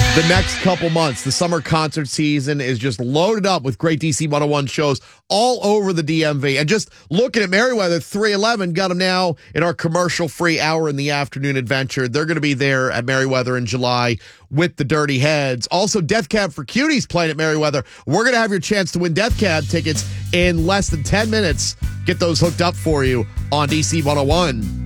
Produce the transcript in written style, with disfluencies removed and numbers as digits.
The next couple months, the summer concert season is just loaded up with great DC 101 shows all over the DMV. And just looking at Merriweather, 311 got them now in our commercial-free hour in the afternoon adventure. They're going to be there at Merriweather in July with the Dirty Heads. Also, Death Cab for Cuties playing at Merriweather. We're going to have your chance to win Death Cab tickets in less than 10 minutes. Get those hooked up for you on DC 101.